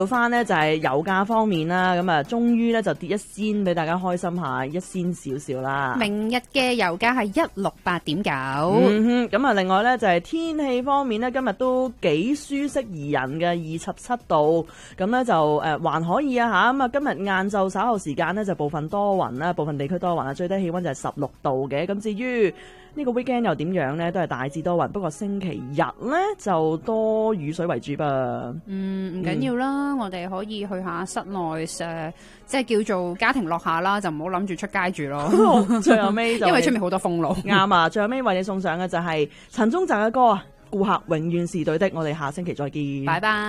到翻呢就係油價方面啦，咁啊終於咧就跌一仙俾大家開心下，一仙少少啦。 明日嘅油價係168.9。 咁啊另外咧就係天氣方面咧，今日都幾舒適宜人嘅27度，咁咧就還可以啊嚇。咁啊今日晏晝稍後時間呢，就部分多雲啦，部分地區多雲啊，最低氣温就係16度嘅。咁至於呢個 weekend 又點樣呢？都係大致多雲，不過星期日呢就多雨水為主噃。 唔緊要啦，我哋可以去下室內即係叫做家庭樂下啦，就唔好諗住出街住咯。 最後尾就因為出面好多封路。 啱啊！最後尾為你送上嘅就係陳宗澤嘅歌啊，顧客永遠是對的。我哋下星期再見。 拜拜。